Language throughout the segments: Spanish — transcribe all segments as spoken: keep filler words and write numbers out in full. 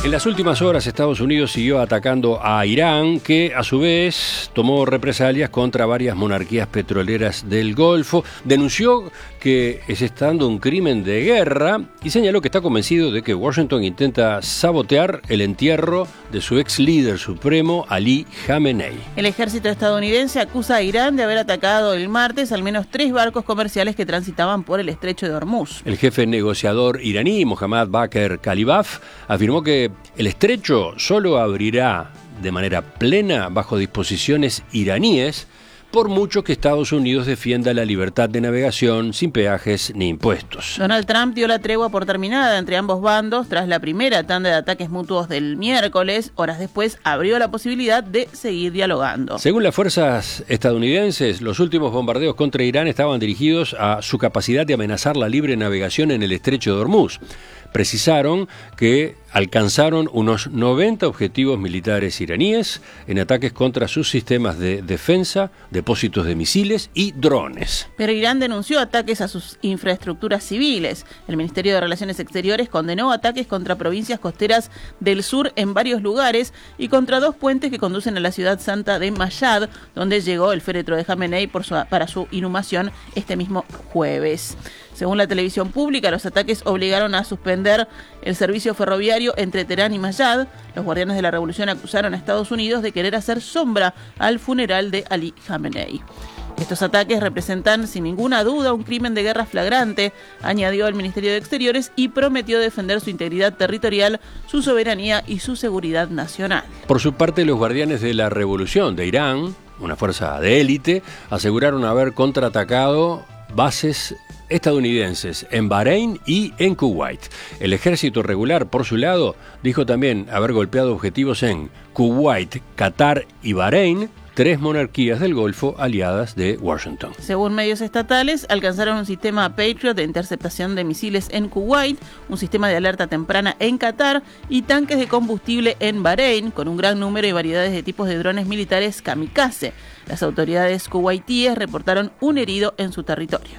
En las últimas horas, Estados Unidos siguió atacando a Irán, que a su vez tomó represalias contra varias monarquías petroleras del Golfo, denunció que es estando un crimen de guerra y señaló que está convencido de que Washington intenta sabotear el entierro de su ex líder supremo, Ali Khamenei. El ejército estadounidense acusa a Irán de haber atacado el martes al menos tres barcos comerciales que transitaban por el estrecho de Hormuz. El jefe negociador iraní, Mohammad Bakr Kalibaf, afirmó que el estrecho solo abrirá de manera plena bajo disposiciones iraníes, por mucho que Estados Unidos defienda la libertad de navegación sin peajes ni impuestos. Donald Trump dio la tregua por terminada entre ambos bandos tras la primera tanda de ataques mutuos del miércoles. Horas después abrió la posibilidad de seguir dialogando. Según las fuerzas estadounidenses, los últimos bombardeos contra Irán estaban dirigidos a su capacidad de amenazar la libre navegación en el estrecho de Hormuz. Precisaron que alcanzaron unos noventa objetivos militares iraníes en ataques contra sus sistemas de defensa, depósitos de misiles y drones. Pero Irán denunció ataques a sus infraestructuras civiles. El Ministerio de Relaciones Exteriores condenó ataques contra provincias costeras del sur en varios lugares y contra dos puentes que conducen a la ciudad santa de Mashhad, donde llegó el féretro de Khamenei por su, para su inhumación este mismo jueves. Según la televisión pública, los ataques obligaron a suspender el servicio ferroviario entre Teherán y Mashhad. Los guardianes de la revolución acusaron a Estados Unidos de querer hacer sombra al funeral de Ali Khamenei. Estos ataques representan sin ninguna duda un crimen de guerra flagrante, añadió el Ministerio de Exteriores, y prometió defender su integridad territorial, su soberanía y su seguridad nacional. Por su parte, los guardianes de la revolución de Irán, una fuerza de élite, aseguraron haber contraatacado bases estadounidenses en Bahrein y en Kuwait. El ejército regular, por su lado, dijo también haber golpeado objetivos en Kuwait, Qatar y Bahrein, tres monarquías del Golfo aliadas de Washington. Según medios estatales, alcanzaron un sistema Patriot de interceptación de misiles en Kuwait, un sistema de alerta temprana en Qatar y tanques de combustible en Bahrein, con un gran número y variedades de tipos de drones militares kamikaze. Las autoridades kuwaitíes reportaron un herido en su territorio.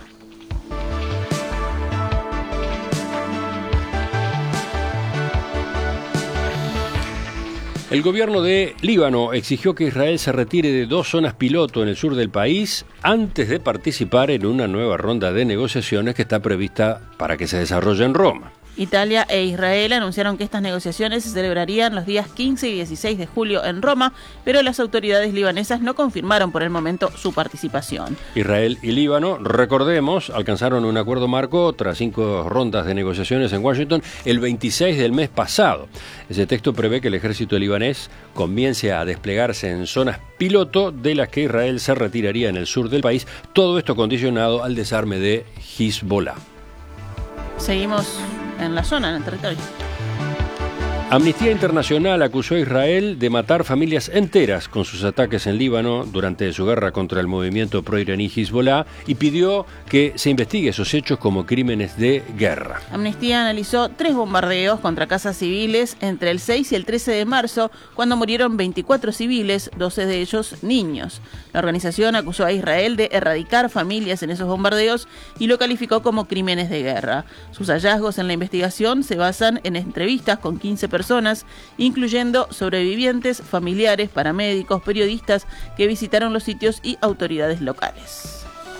El gobierno de Líbano exigió que Israel se retire de dos zonas piloto en el sur del país antes de participar en una nueva ronda de negociaciones que está prevista para que se desarrolle en Roma. Italia e Israel anunciaron que estas negociaciones se celebrarían los días quince y dieciséis de julio en Roma, pero las autoridades libanesas no confirmaron por el momento su participación. Israel y Líbano, recordemos, alcanzaron un acuerdo marco tras cinco rondas de negociaciones en Washington el veintiséis del mes pasado. Ese texto prevé que el ejército libanés comience a desplegarse en zonas piloto de las que Israel se retiraría en el sur del país, todo esto condicionado al desarme de Hezbollah. Seguimos en la zona, en el territorio. Amnistía Internacional acusó a Israel de matar familias enteras con sus ataques en Líbano durante su guerra contra el movimiento pro-iraní Hezbollah y pidió que se investigue esos hechos como crímenes de guerra. Amnistía analizó tres bombardeos contra casas civiles entre el seis y el trece de marzo, cuando murieron veinticuatro civiles, doce de ellos niños. La organización acusó a Israel de erradicar familias en esos bombardeos y lo calificó como crímenes de guerra. Sus hallazgos en la investigación se basan en entrevistas con quince personas personas, incluyendo sobrevivientes, familiares, paramédicos, periodistas que visitaron los sitios y autoridades locales.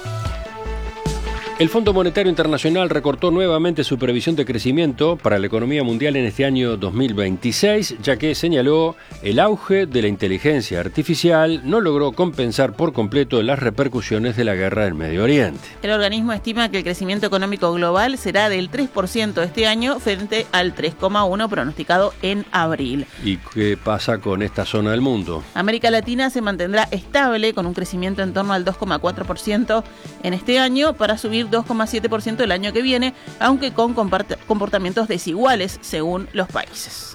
El Fondo Monetario Internacional recortó nuevamente su previsión de crecimiento para la economía mundial en este año dos mil veintiséis, ya que señaló el auge de la inteligencia artificial no logró compensar por completo las repercusiones de la guerra en Medio Oriente. El organismo estima que el crecimiento económico global será del tres por ciento este año frente al tres coma uno por ciento pronosticado en abril. ¿Y qué pasa con esta zona del mundo? América Latina se mantendrá estable con un crecimiento en torno al dos coma cuatro por ciento en este año para subir dos coma siete por ciento el año que viene, aunque con comportamientos desiguales según los países.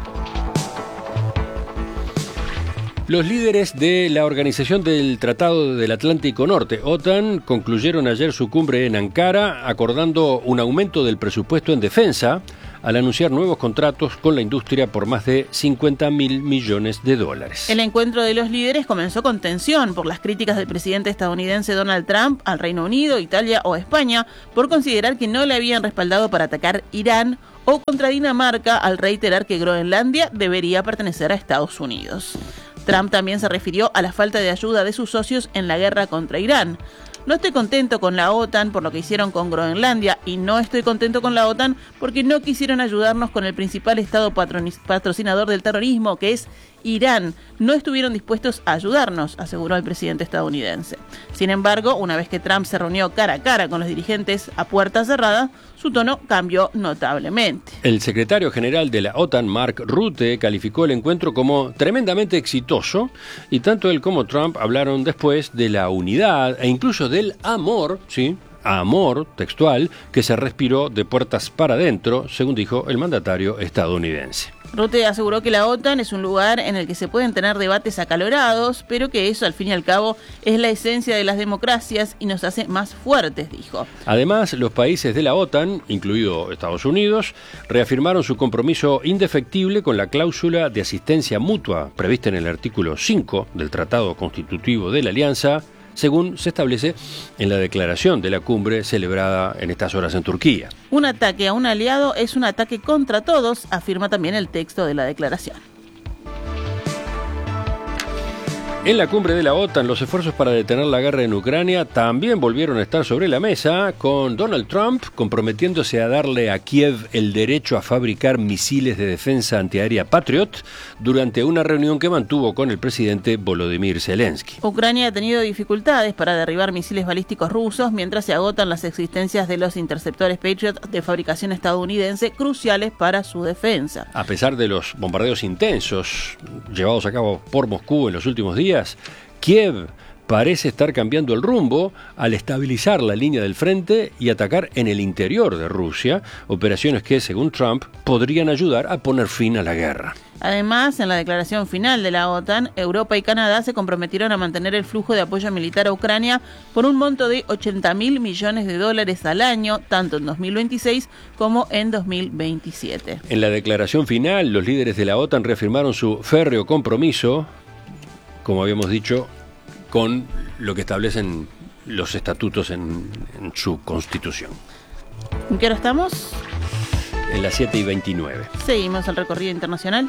Los líderes de la Organización del Tratado del Atlántico Norte, OTAN, concluyeron ayer su cumbre en Ankara, acordando un aumento del presupuesto en defensa al anunciar nuevos contratos con la industria por más de cincuenta mil millones de dólares. El encuentro de los líderes comenzó con tensión por las críticas del presidente estadounidense Donald Trump al Reino Unido, Italia o España por considerar que no le habían respaldado para atacar Irán o contra Dinamarca al reiterar que Groenlandia debería pertenecer a Estados Unidos. Trump también se refirió a la falta de ayuda de sus socios en la guerra contra Irán. No estoy contento con la OTAN por lo que hicieron con Groenlandia y no estoy contento con la OTAN porque no quisieron ayudarnos con el principal estado patrocinador del terrorismo, que es Irán. No estuvieron dispuestos a ayudarnos, aseguró el presidente estadounidense. Sin embargo, una vez que Trump se reunió cara a cara con los dirigentes a puerta cerrada, su tono cambió notablemente. El secretario general de la OTAN, Mark Rutte, calificó el encuentro como tremendamente exitoso y tanto él como Trump hablaron después de la unidad e incluso del amor, ¿sí? amor textual, que se respiró de puertas para adentro, según dijo el mandatario estadounidense. Rutte aseguró que la OTAN es un lugar en el que se pueden tener debates acalorados, pero que eso, al fin y al cabo, es la esencia de las democracias y nos hace más fuertes, dijo. Además, los países de la OTAN, incluido Estados Unidos, reafirmaron su compromiso indefectible con la cláusula de asistencia mutua prevista en el artículo cinco del Tratado Constitutivo de la Alianza, según se establece en la declaración de la cumbre celebrada en estas horas en Turquía. Un ataque a un aliado es un ataque contra todos, afirma también el texto de la declaración. En la cumbre de la OTAN, los esfuerzos para detener la guerra en Ucrania también volvieron a estar sobre la mesa, con Donald Trump comprometiéndose a darle a Kiev el derecho a fabricar misiles de defensa antiaérea Patriot durante una reunión que mantuvo con el presidente Volodymyr Zelensky. Ucrania ha tenido dificultades para derribar misiles balísticos rusos mientras se agotan las existencias de los interceptores Patriot de fabricación estadounidense, cruciales para su defensa. A pesar de los bombardeos intensos llevados a cabo por Moscú en los últimos días, Kiev parece estar cambiando el rumbo al estabilizar la línea del frente y atacar en el interior de Rusia, operaciones que, según Trump, podrían ayudar a poner fin a la guerra. Además, en la declaración final de la OTAN, Europa y Canadá se comprometieron a mantener el flujo de apoyo militar a Ucrania por un monto de ochenta mil millones de dólares al año, tanto en dos mil veintiséis como en dos mil veintisiete. En la declaración final, los líderes de la OTAN reafirmaron su férreo compromiso, como habíamos dicho, con lo que establecen los estatutos en, en su constitución. ¿En qué hora estamos? En las siete y veintinueve. Seguimos el recorrido internacional.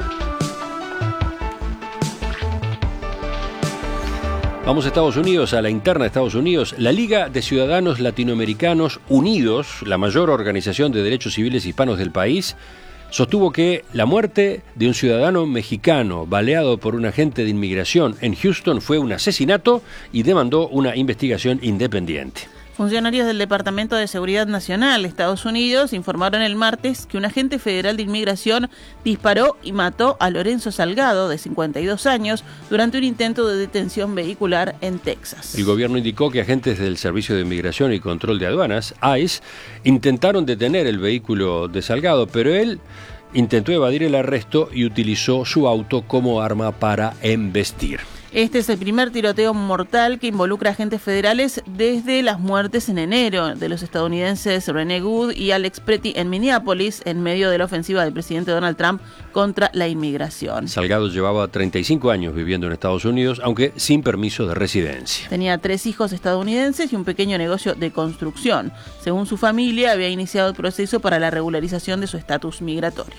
Vamos a Estados Unidos, a la interna de Estados Unidos. La Liga de Ciudadanos Latinoamericanos Unidos, la mayor organización de derechos civiles hispanos del país, sostuvo que la muerte de un ciudadano mexicano baleado por un agente de inmigración en Houston fue un asesinato y demandó una investigación independiente. Funcionarios del Departamento de Seguridad Nacional de Estados Unidos informaron el martes que un agente federal de inmigración disparó y mató a Lorenzo Salgado, de cincuenta y dos años, durante un intento de detención vehicular en Texas. El gobierno indicó que agentes del Servicio de Inmigración y Control de Aduanas, I C E, intentaron detener el vehículo de Salgado, pero él intentó evadir el arresto y utilizó su auto como arma para embestir. Este es el primer tiroteo mortal que involucra agentes federales desde las muertes en enero de los estadounidenses René Good y Alex Pretty en Minneapolis, en medio de la ofensiva del presidente Donald Trump contra la inmigración. Salgado llevaba treinta y cinco años viviendo en Estados Unidos, aunque sin permiso de residencia. Tenía tres hijos estadounidenses y un pequeño negocio de construcción. Según su familia, había iniciado el proceso para la regularización de su estatus migratorio.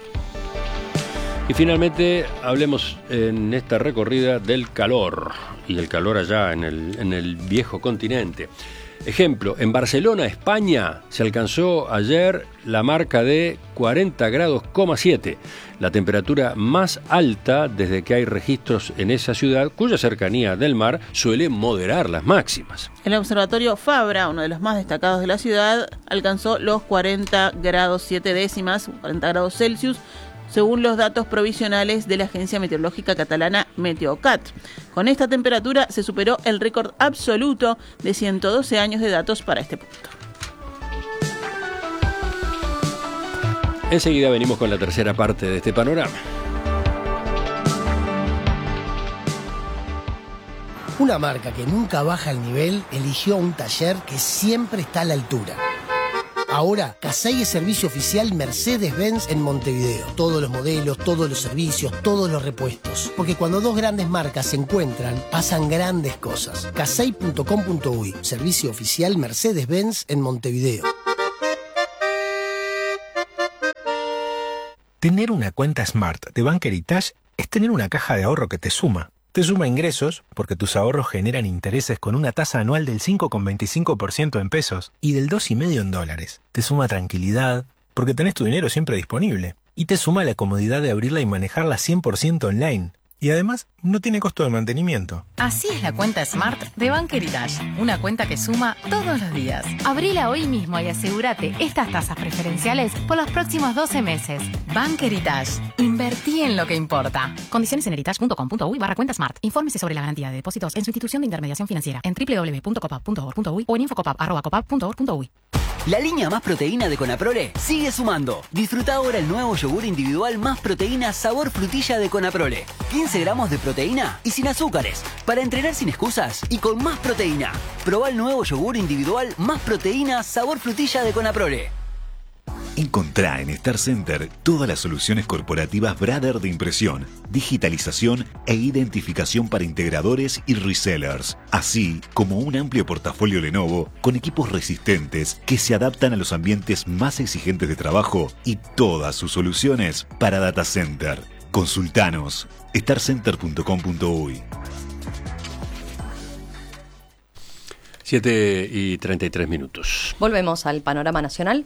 Y finalmente hablemos en esta recorrida del calor, y el calor allá en el, en el viejo continente. Ejemplo, en Barcelona, España, se alcanzó ayer la marca de cuarenta grados coma siete, la temperatura más alta desde que hay registros en esa ciudad, cuya cercanía del mar suele moderar las máximas. El observatorio Fabra, uno de los más destacados de la ciudad, alcanzó los cuarenta grados siete décimas, cuarenta grados Celsius, según los datos provisionales de la agencia meteorológica catalana Meteocat. Con esta temperatura se superó el récord absoluto de ciento doce años de datos para este punto. Enseguida venimos con la tercera parte de este panorama. Una marca que nunca baja el nivel eligió un taller que siempre está a la altura. Ahora, Casey es servicio oficial Mercedes-Benz en Montevideo. Todos los modelos, todos los servicios, todos los repuestos. Porque cuando dos grandes marcas se encuentran, pasan grandes cosas. casey punto com punto uy, servicio oficial Mercedes-Benz en Montevideo. Tener una cuenta Smart de Bank Heritage es tener una caja de ahorro que te suma. Te suma ingresos, porque tus ahorros generan intereses con una tasa anual del cinco coma veinticinco por ciento en pesos y del dos coma cinco por ciento en dólares. Te suma tranquilidad, porque tenés tu dinero siempre disponible. Y te suma la comodidad de abrirla y manejarla cien por ciento online. Y además, no tiene costo de mantenimiento. Así es la cuenta Smart de Bank Heritage. Una cuenta que suma todos los días. Abrila hoy mismo y asegúrate estas tasas preferenciales por los próximos doce meses. Bank Heritage. Invertí en lo que importa. Condiciones en heritage punto com punto uy barra cuenta Smart. Infórmese sobre la garantía de depósitos en su institución de intermediación financiera en doble u doble u doble u punto copap punto org punto uy o en infocopap arroba copap punto org punto uy. La línea más proteína de Conaprole sigue sumando. Disfruta ahora el nuevo yogur individual más proteína sabor frutilla de Conaprole. quince gramos de proteína y sin azúcares. Para entrenar sin excusas y con más proteína. Probá el nuevo yogur individual más proteína sabor frutilla de Conaprole. Encontrá en Star Center todas las soluciones corporativas Brother de impresión, digitalización e identificación para integradores y resellers, así como un amplio portafolio Lenovo con equipos resistentes que se adaptan a los ambientes más exigentes de trabajo y todas sus soluciones para data center. Consultanos star center punto com punto uy. siete y treinta y tres minutos. Volvemos al panorama nacional.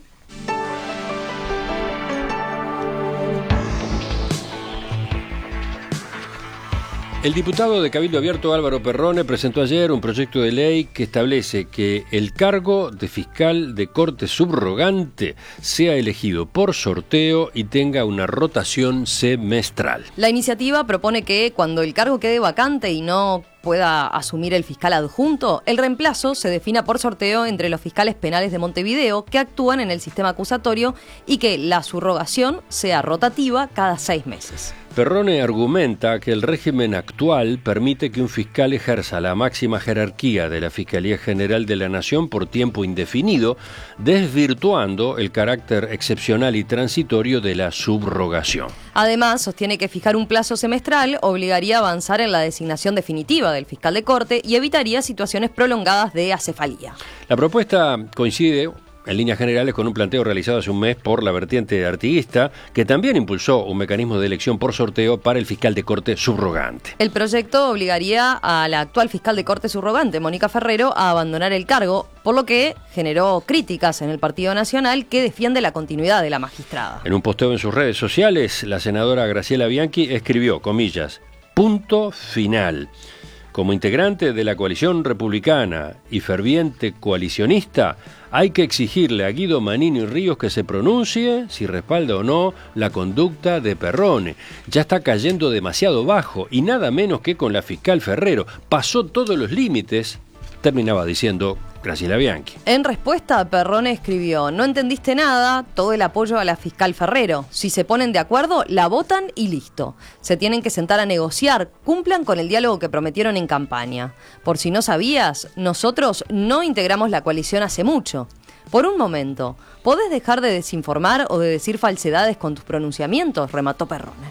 El diputado de Cabildo Abierto Álvaro Perrone presentó ayer un proyecto de ley que establece que el cargo de fiscal de corte subrogante sea elegido por sorteo y tenga una rotación semestral. La iniciativa propone que cuando el cargo quede vacante y no pueda asumir el fiscal adjunto, el reemplazo se defina por sorteo entre los fiscales penales de Montevideo que actúan en el sistema acusatorio y que la subrogación sea rotativa cada seis meses. Perrone argumenta que el régimen actual permite que un fiscal ejerza la máxima jerarquía de la Fiscalía General de la Nación por tiempo indefinido, desvirtuando el carácter excepcional y transitorio de la subrogación. Además, sostiene que fijar un plazo semestral obligaría a avanzar en la designación definitiva del fiscal de corte y evitaría situaciones prolongadas de acefalía. La propuesta coincide en líneas generales con un planteo realizado hace un mes por la vertiente artiguista, que también impulsó un mecanismo de elección por sorteo para el fiscal de corte subrogante. El proyecto obligaría a la actual fiscal de corte subrogante, Mónica Ferrero, a abandonar el cargo, por lo que generó críticas en el Partido Nacional que defiende la continuidad de la magistrada. En un posteo en sus redes sociales, la senadora Graciela Bianchi escribió, comillas, punto final. Como integrante de la coalición republicana y ferviente coalicionista, hay que exigirle a Guido Manini Ríos que se pronuncie si respalda o no la conducta de Perrone. Ya está cayendo demasiado bajo y nada menos que con la fiscal Ferrero. Pasó todos los límites, terminaba diciendo Graciela Bianchi. En respuesta, Perrone escribió, no entendiste nada, todo el apoyo a la fiscal Ferrero. Si se ponen de acuerdo, la votan y listo. Se tienen que sentar a negociar, cumplan con el diálogo que prometieron en campaña. Por si no sabías, nosotros no integramos la coalición hace mucho. Por un momento, ¿podés dejar de desinformar o de decir falsedades con tus pronunciamientos?, remató Perrone.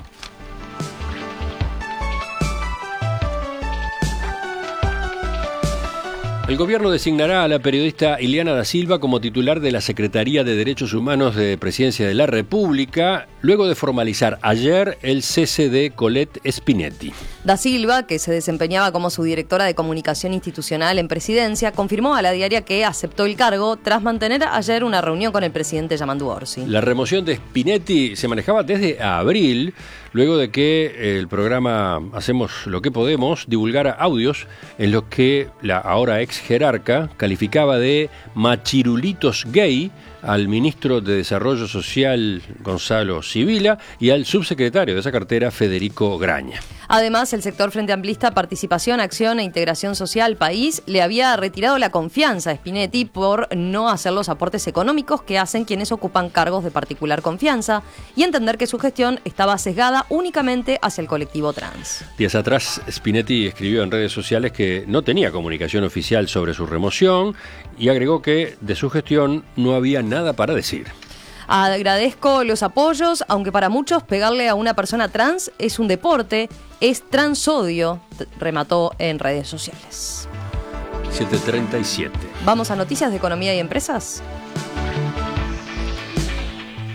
El gobierno designará a la periodista Ileana da Silva como titular de la Secretaría de Derechos Humanos de Presidencia de la República, luego de formalizar ayer el cese de Colette Spinetti. Da Silva, que se desempeñaba como su directora de comunicación institucional en Presidencia, confirmó a la diaria que aceptó el cargo tras mantener ayer una reunión con el presidente Yamandu Orsi. La remoción de Spinetti se manejaba desde abril, luego de que el programa Hacemos lo que podemos divulgara audios en los que la ahora ex jerarca calificaba de machirulitos gay al ministro de Desarrollo Social Gonzalo Sibila y al subsecretario de esa cartera Federico Graña. Además, el sector Frente Amplista Participación, Acción e Integración Social País le había retirado la confianza a Spinetti por no hacer los aportes económicos que hacen quienes ocupan cargos de particular confianza y entender que su gestión estaba sesgada únicamente hacia el colectivo trans. Días atrás, Spinetti escribió en redes sociales que no tenía comunicación oficial sobre su remoción y agregó que de su gestión no había nada para decir. Agradezco los apoyos, aunque para muchos pegarle a una persona trans es un deporte, es transodio, remató en redes sociales. siete treinta y siete. ¿Vamos a noticias de economía y empresas?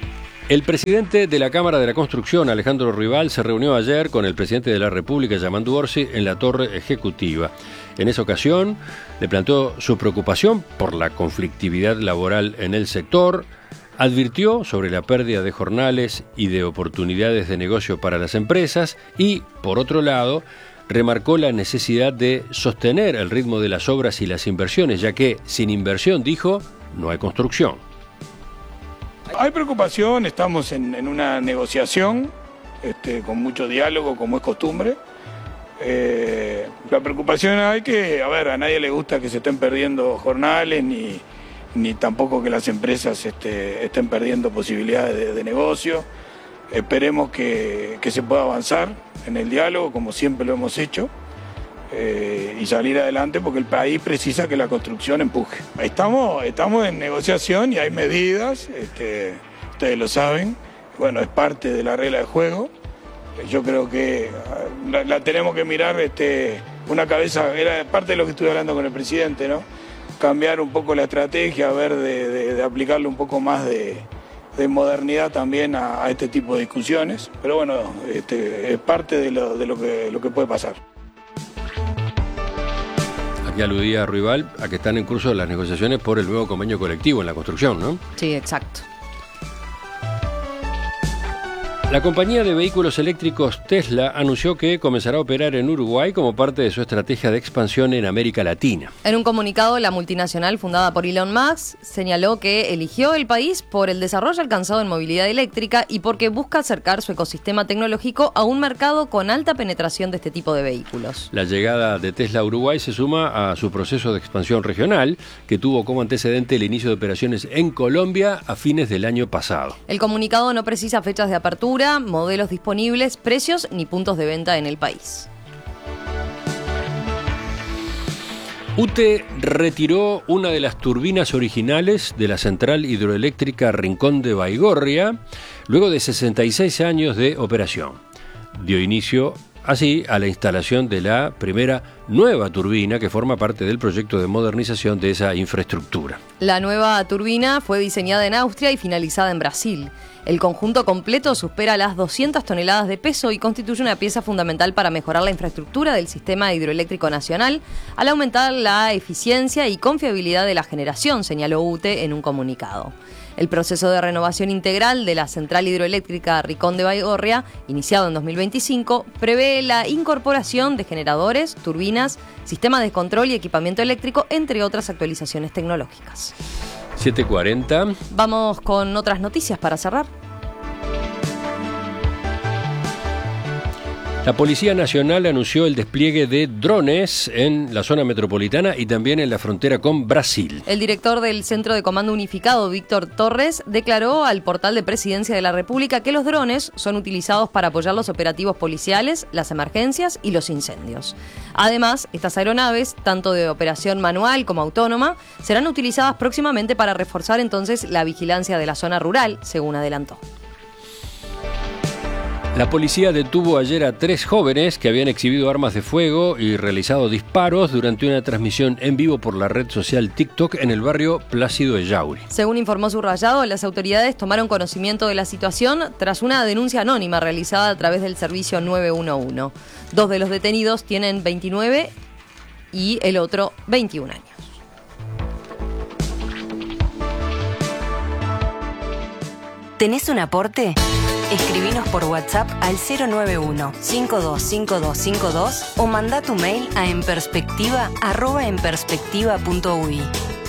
El presidente de la Cámara de la Construcción, Alejandro Rival, se reunió ayer con el presidente de la República, Yamandu Orsi, en la Torre Ejecutiva. En esa ocasión le planteó su preocupación por la conflictividad laboral en el sector, advirtió sobre la pérdida de jornales y de oportunidades de negocio para las empresas y, por otro lado, remarcó la necesidad de sostener el ritmo de las obras y las inversiones, ya que sin inversión, dijo, no hay construcción. Hay preocupación, estamos en, en una negociación, este, con mucho diálogo, como es costumbre. Eh, la preocupación hay que, a ver, a nadie le gusta que se estén perdiendo jornales, ni, ni tampoco que las empresas este, estén perdiendo posibilidades de, de negocio. Esperemos que, que se pueda avanzar en el diálogo, como siempre lo hemos hecho. Eh, y salir adelante porque el país precisa que la construcción empuje. Estamos, estamos en negociación y hay medidas, este, ustedes lo saben, bueno, es parte de la regla de juego. Yo creo que la, la tenemos que mirar, este, una cabeza, era parte de lo que estuve hablando con el presidente, ¿no? Cambiar un poco la estrategia, ver de, de, de aplicarle un poco más de, de modernidad también a, a este tipo de discusiones, pero bueno, este, es parte de lo, de lo que, lo que puede pasar. Aquí aludía a Rival a que están en curso las negociaciones por el nuevo convenio colectivo en la construcción, ¿no? Sí, exacto. La compañía de vehículos eléctricos Tesla anunció que comenzará a operar en Uruguay como parte de su estrategia de expansión en América Latina. En un comunicado, la multinacional fundada por Elon Musk señaló que eligió el país por el desarrollo alcanzado en movilidad eléctrica y porque busca acercar su ecosistema tecnológico a un mercado con alta penetración de este tipo de vehículos. La llegada de Tesla a Uruguay se suma a su proceso de expansión regional, que tuvo como antecedente el inicio de operaciones en Colombia a fines del año pasado. El comunicado no precisa fechas de apertura, modelos disponibles, precios ni puntos de venta en el país. UTE retiró una de las turbinas originales de la central hidroeléctrica Rincón de Baigorria luego de sesenta y seis años de operación. Dio inicio así a la instalación de la primera nueva turbina que forma parte del proyecto de modernización de esa infraestructura. La nueva turbina fue diseñada en Austria y finalizada en Brasil. El conjunto completo supera las doscientas toneladas de peso y constituye una pieza fundamental para mejorar la infraestructura del sistema hidroeléctrico nacional al aumentar la eficiencia y confiabilidad de la generación, señaló UTE en un comunicado. El proceso de renovación integral de la central hidroeléctrica Rincón de Baigorria, iniciado en dos mil veinticinco, prevé la incorporación de generadores, turbinas, sistemas de control y equipamiento eléctrico, entre otras actualizaciones tecnológicas. siete cuarenta. Vamos con otras noticias para cerrar. La Policía Nacional anunció el despliegue de drones en la zona metropolitana y también en la frontera con Brasil. El director del Centro de Comando Unificado, Víctor Torres, declaró al portal de Presidencia de la República que los drones son utilizados para apoyar los operativos policiales, las emergencias y los incendios. Además, estas aeronaves, tanto de operación manual como autónoma, serán utilizadas próximamente para reforzar entonces la vigilancia de la zona rural, según adelantó. La policía detuvo ayer a tres jóvenes que habían exhibido armas de fuego y realizado disparos durante una transmisión en vivo por la red social TikTok en el barrio Plácido Ellauri. Según informó Subrayado, las autoridades tomaron conocimiento de la situación tras una denuncia anónima realizada a través del servicio nueve uno uno. Dos de los detenidos tienen veintinueve y el otro veintiún años. ¿Tenés un aporte? Escribinos por WhatsApp al cero nueve uno, cinco dos cinco dos cinco dos o manda tu mail a enperspectiva arroba enperspectiva punto uy.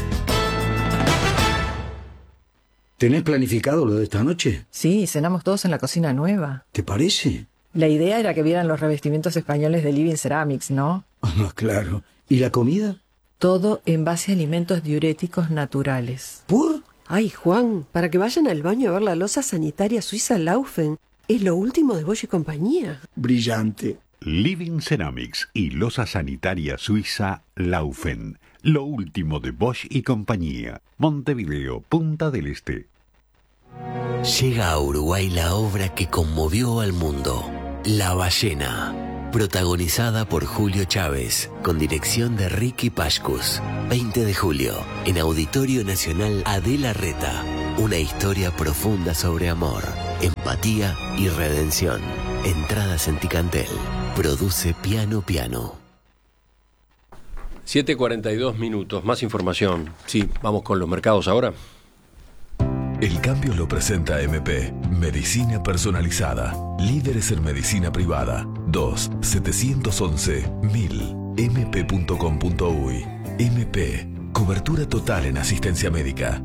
¿Tenés planificado lo de esta noche? Sí, cenamos todos en la cocina nueva. ¿Te parece? La idea era que vieran los revestimientos españoles de Living Ceramics, ¿no? Ah, claro. ¿Y la comida? Todo en base a alimentos diuréticos naturales. ¿Por? Ay, Juan, para que vayan al baño a ver la loza sanitaria suiza Laufen. Es lo último de Bosch y compañía. Brillante. Living Ceramics y loza sanitaria suiza Laufen. Lo último de Bosch y compañía. Montevideo, Punta del Este. Llega a Uruguay la obra que conmovió al mundo. La ballena. Protagonizada por Julio Chávez, con dirección de Ricky Pashkus. veinte de julio, en Auditorio Nacional Adela Reta. Una historia profunda sobre amor, empatía y redención. Entradas en Ticantel. Produce Piano Piano. siete cuarenta y dos minutos, más información. Sí, vamos con los mercados ahora. El cambio lo presenta M P. Medicina personalizada. Líderes en medicina privada. dos siete uno uno mil m p punto com punto u y. M P. Cobertura total en asistencia médica.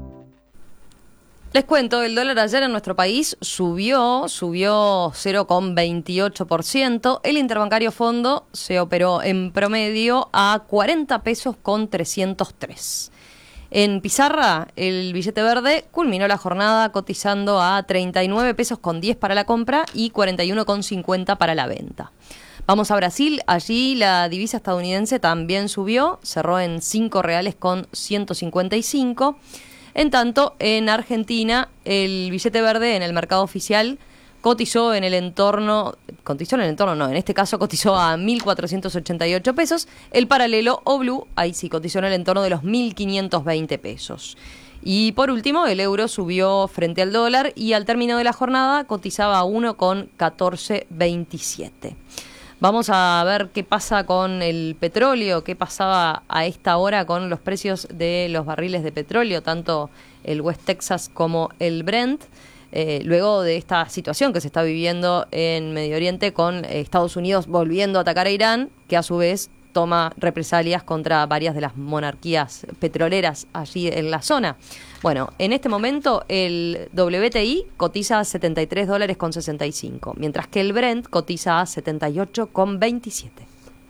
Les cuento, el dólar ayer en nuestro país subió, subió cero coma veintiocho por ciento. El interbancario fondo se operó en promedio a cuarenta pesos con trescientos tres. En pizarra, el billete verde culminó la jornada cotizando a treinta y nueve pesos con diez para la compra y cuarenta y uno con cincuenta para la venta. Vamos a Brasil, allí la divisa estadounidense también subió, cerró en cinco reales con ciento cincuenta y cinco. En tanto, en Argentina, el billete verde en el mercado oficial cotizó en el entorno, cotizó en el entorno no, en este caso cotizó a mil cuatrocientos ochenta y ocho pesos, el paralelo o blue, ahí sí cotizó en el entorno de los mil quinientos veinte pesos. Y por último, el euro subió frente al dólar y al término de la jornada cotizaba a uno con catorce veintisiete. Vamos a ver qué pasa con el petróleo, qué pasaba a esta hora con los precios de los barriles de petróleo, tanto el West Texas como el Brent, eh, luego de esta situación que se está viviendo en Medio Oriente con Estados Unidos volviendo a atacar a Irán, que a su vez toma represalias contra varias de las monarquías petroleras allí en la zona. Bueno, en este momento el W T I cotiza a setenta y tres dólares con sesenta y cinco, mientras que el Brent cotiza a setenta y ocho con veintisiete.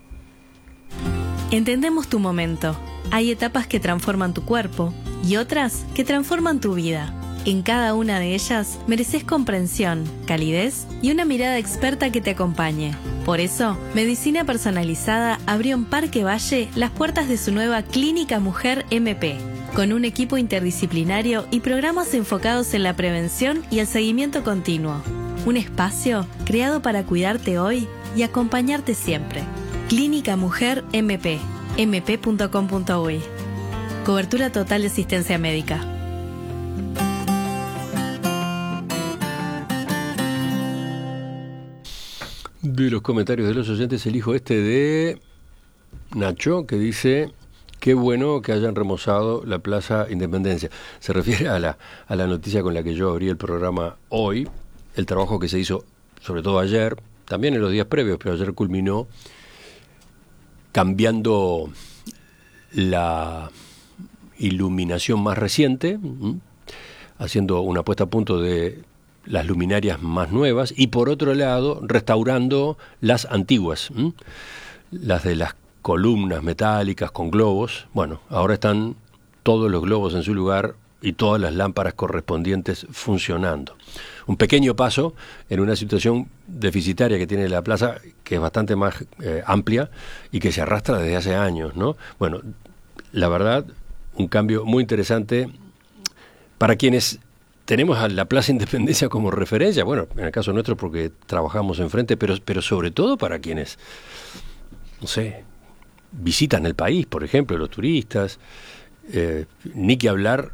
Entendemos tu momento. Hay etapas que transforman tu cuerpo y otras que transforman tu vida. En cada una de ellas mereces comprensión, calidez y una mirada experta que te acompañe. Por eso, Medicina Personalizada abrió en Parque Valle las puertas de su nueva Clínica Mujer M P, con un equipo interdisciplinario y programas enfocados en la prevención y el seguimiento continuo. Un espacio creado para cuidarte hoy y acompañarte siempre. Clínica Mujer M P, m p punto com punto u y. Cobertura total de asistencia médica. De los comentarios de los oyentes elijo este de Nacho, que dice: qué bueno que hayan remozado la Plaza Independencia. Se refiere a la, a la noticia con la que yo abrí el programa hoy, el trabajo que se hizo sobre todo ayer, también en los días previos, pero ayer culminó cambiando la iluminación más reciente, ¿m? haciendo una puesta a punto de las luminarias más nuevas y por otro lado restaurando las antiguas, ¿m? las de las columnas metálicas con globos. Bueno, ahora están todos los globos en su lugar y todas las lámparas correspondientes funcionando. Un pequeño paso en una situación deficitaria que tiene la plaza, que es bastante más eh, amplia y que se arrastra desde hace años, ¿no? Bueno, la verdad, un cambio muy interesante para quienes tenemos a la Plaza Independencia como referencia, bueno, en el caso nuestro porque trabajamos enfrente, pero, pero sobre todo para quienes, no sé, visitan el país, por ejemplo, los turistas, eh, ni que hablar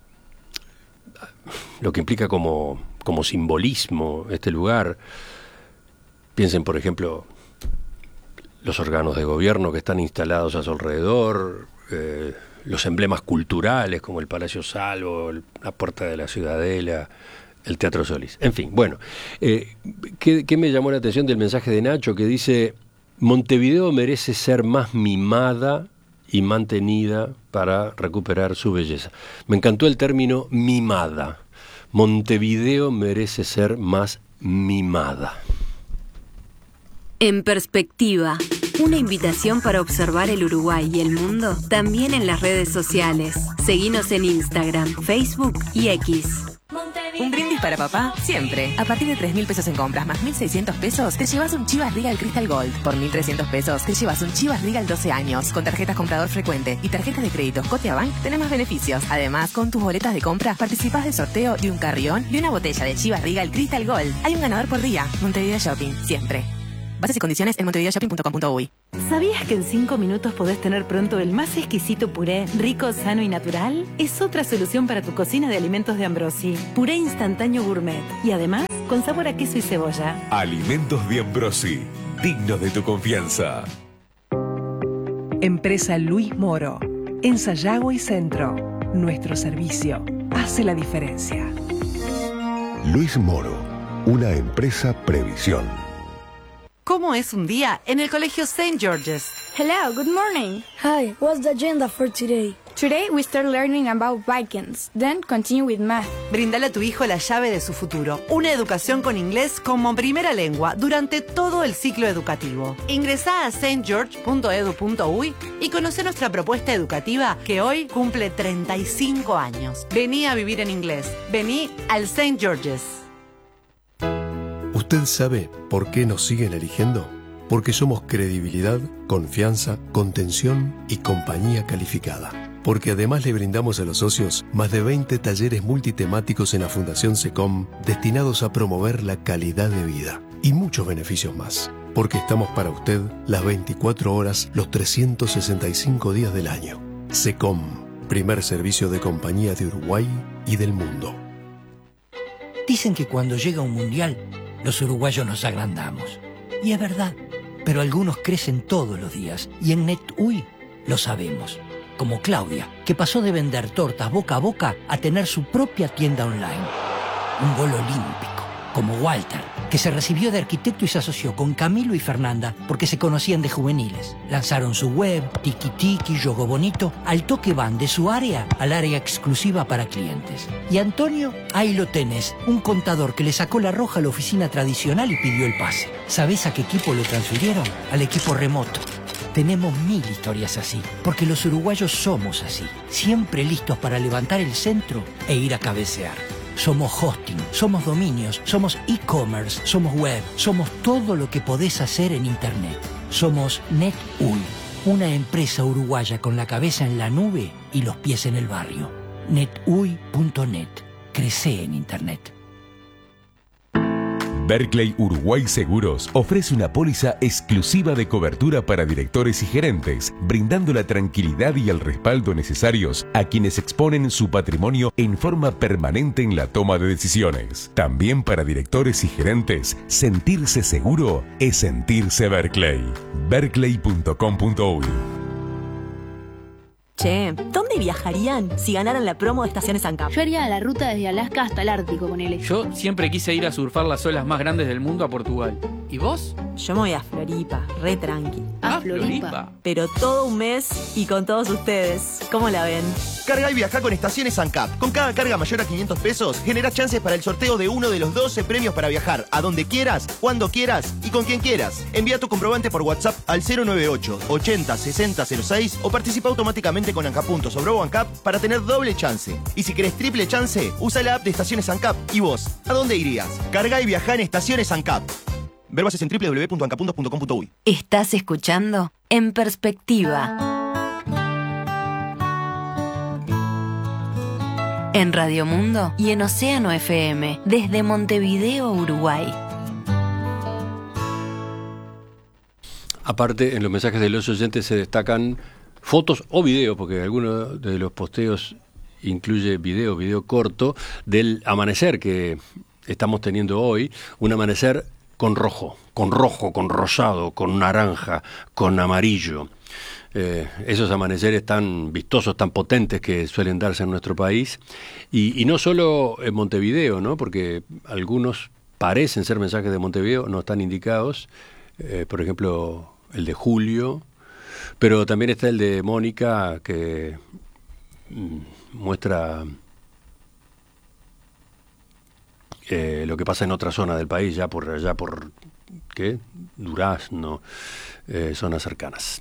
lo que implica como, como simbolismo este lugar. Piensen, por ejemplo, los órganos de gobierno que están instalados a su alrededor, eh, los emblemas culturales como el Palacio Salvo, el, la Puerta de la Ciudadela, el Teatro Solís. En fin, bueno, eh, ¿qué, ¿qué me llamó la atención del mensaje de Nacho que dice: Montevideo merece ser más mimada y mantenida para recuperar su belleza? Me encantó el término mimada. Montevideo merece ser más mimada. En perspectiva, una invitación para observar el Uruguay y el mundo también en las redes sociales. Seguinos en Instagram, Facebook y X. Un brindis para papá, siempre. A partir de tres mil pesos en compras más mil seiscientos pesos, te llevas un Chivas Regal Crystal Gold. Por mil trescientos pesos, te llevas un Chivas Regal doce años. Con tarjetas comprador frecuente y tarjetas de crédito Scotiabank, tenés más beneficios. Además, con tus boletas de compra, participás del sorteo de un carrión y una botella de Chivas Regal Crystal Gold. Hay un ganador por día. Montevideo Shopping, siempre. Bases y condiciones en montevideo shopping punto com punto u y. ¿Sabías que en cinco minutos podés tener pronto el más exquisito puré, rico, sano y natural? Es otra solución para tu cocina de alimentos de Ambrosi. Puré instantáneo gourmet. Y además, con sabor a queso y cebolla. Alimentos de Ambrosi, dignos de tu confianza. Empresa Luis Moro. En Sayago y Centro. Nuestro servicio hace la diferencia. Luis Moro, una empresa Previsión. ¿Cómo es un día en el colegio Saint George's? Hello, good morning. Hi, what's the agenda for today? Today we start learning about Vikings, then continue with math. Brindale a tu hijo la llave de su futuro, una educación con inglés como primera lengua durante todo el ciclo educativo. Ingresá a saint george punto edu punto uy y conoce nuestra propuesta educativa que hoy cumple treinta y cinco años. Vení a vivir en inglés. Vení al Saint George's. ¿Usted sabe por qué nos siguen eligiendo? Porque somos credibilidad, confianza, contención y compañía calificada. Porque además le brindamos a los socios más de veinte talleres multitemáticos en la Fundación SECOM destinados a promover la calidad de vida y muchos beneficios más. Porque estamos para usted las veinticuatro horas, los trescientos sesenta y cinco días del año. SECOM, primer servicio de compañía de Uruguay y del mundo. Dicen que cuando llega un mundial, los uruguayos nos agrandamos. Y es verdad, pero algunos crecen todos los días. Y en NetUI lo sabemos. Como Claudia, que pasó de vender tortas boca a boca a tener su propia tienda online. Un gol olímpico. Como Walter, que se recibió de arquitecto y se asoció con Camilo y Fernanda porque se conocían de juveniles. Lanzaron su web, Tiki Tiki, Yogo Bonito, al toque van de su área al área exclusiva para clientes. Y Antonio, ahí lo tenés, un contador que le sacó la roja a la oficina tradicional y pidió el pase. ¿Sabés a qué equipo lo transfirieron? Al equipo remoto. Tenemos mil historias así, porque los uruguayos somos así, siempre listos para levantar el centro e ir a cabecear. Somos hosting, somos dominios, somos e-commerce, somos web, somos todo lo que podés hacer en Internet. Somos NetUI, una empresa uruguaya con la cabeza en la nube y los pies en el barrio. netui punto net. Crece en Internet. Berkeley Uruguay Seguros ofrece una póliza exclusiva de cobertura para directores y gerentes, brindando la tranquilidad y el respaldo necesarios a quienes exponen su patrimonio en forma permanente en la toma de decisiones. También para directores y gerentes, sentirse seguro es sentirse Berkeley. berkeley punto com punto uy. Che, ¿dónde viajarían si ganaran la promo de Estaciones ANCAP? Yo haría la ruta desde Alaska hasta el Ártico con él. Yo siempre quise ir a surfar las olas más grandes del mundo a Portugal. ¿Y vos? Yo me voy a Floripa, re tranqui. ¿A Floripa? Pero todo un mes y con todos ustedes. ¿Cómo la ven? Carga y viaja con Estaciones ANCAP. Con cada carga mayor a quinientos pesos, generás chances para el sorteo de uno de los doce premios para viajar a donde quieras, cuando quieras y con quien quieras. Envía tu comprobante por WhatsApp al cero nueve ocho, ochenta, sesenta, cero seis o participa automáticamente con ANCAP Puntos o Bro ANCAP para tener doble chance. Y si querés triple chance, usa la app de Estaciones ANCAP. ¿Y vos? ¿A dónde irías? Carga y viaja en Estaciones ANCAP. Ver bases en doble u doble u doble u punto ancapuntos punto com punto uy. Estás escuchando En Perspectiva. En Radio Mundo y en Océano F M, desde Montevideo, Uruguay. Aparte, en los mensajes de los oyentes se destacan fotos o videos, porque algunos de los posteos incluye video, video corto, del amanecer que estamos teniendo hoy, un amanecer con rojo, con rojo, con rosado, con naranja, con amarillo. Eh, esos amaneceres tan vistosos, tan potentes que suelen darse en nuestro país, y, y no solo en Montevideo, ¿no? Porque algunos parecen ser mensajes de Montevideo, no están indicados, eh, por ejemplo, el de Julio, pero también está el de Mónica, que mm, muestra eh, lo que pasa en otra zona del país, ya por allá por, ¿qué? Durazno, eh, zonas cercanas.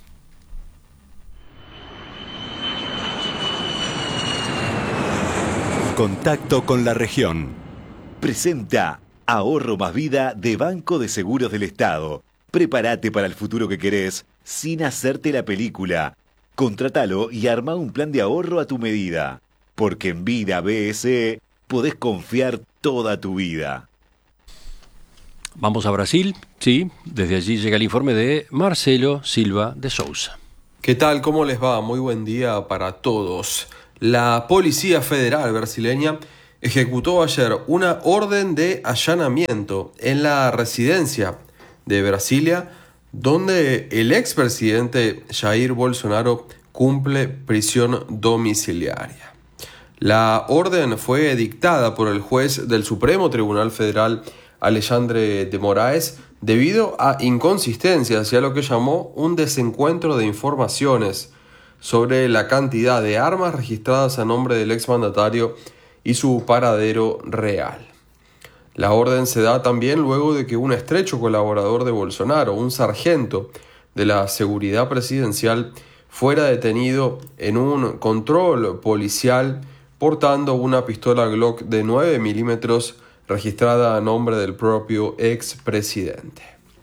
Contacto con la región. Presenta Ahorro más Vida de Banco de Seguros del Estado. Prepárate para el futuro que querés sin hacerte la película. Contratalo y arma un plan de ahorro a tu medida. Porque en Vida B S podés confiar toda tu vida. Vamos a Brasil, sí, desde allí llega el informe de Marcelo Silva de Sousa. ¿Qué tal? ¿Cómo les va? Muy buen día para todos. La Policía Federal brasileña ejecutó ayer una orden de allanamiento en la residencia de Brasilia, donde el expresidente Jair Bolsonaro cumple prisión domiciliaria. La orden fue dictada por el juez del Supremo Tribunal Federal, Alexandre de Moraes, debido a inconsistencias y a lo que llamó un desencuentro de informaciones sobre la cantidad de armas registradas a nombre del exmandatario y su paradero real. La orden se da también luego de que un estrecho colaborador de Bolsonaro, un sargento de la seguridad presidencial, fuera detenido en un control policial portando una pistola Glock de nueve milímetros registrada a nombre del propio expresidente.